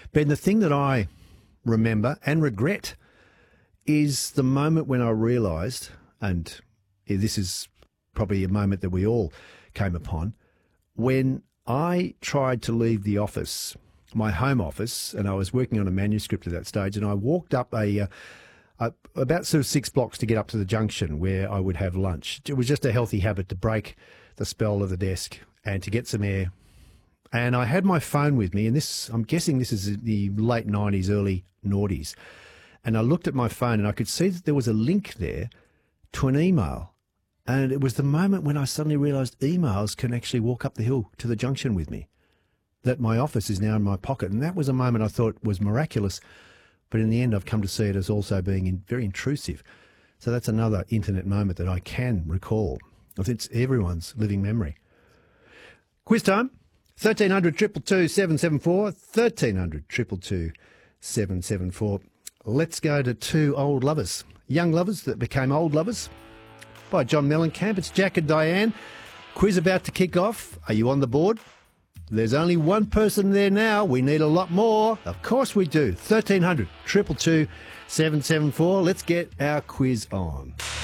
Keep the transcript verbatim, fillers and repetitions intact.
Ben, the thing that I remember and regret is the moment when I realised, and this is probably a moment that we all came upon, when I tried to leave the office, my home office, and I was working on a manuscript at that stage, and I walked up a, uh, a about sort of six blocks to get up to the junction where I would have lunch. It was just a healthy habit to break the spell of the desk and to get some air. And I had my phone with me, and this, I'm guessing this is the late nineties, early noughties. And I looked at my phone and I could see that there was a link there to an email. And it was the moment when I suddenly realised emails can actually walk up the hill to the junction with me, that my office is now in my pocket. And that was a moment I thought was miraculous. But in the end, I've come to see it as also being in, very intrusive. So that's another internet moment that I can recall. I think it's everyone's living memory. Quiz time. thirteen hundred, two two two, seven seven four. thirteen hundred, two two two, seven seven four. Let's go to two old lovers. Young lovers that became old lovers. By John Mellencamp. It's Jack and Diane. Quiz about to kick off. Are you on the board? There's only one person there now. We need a lot more. Of course we do. thirteen hundred, two two two, seven seven four. Let's get our quiz on.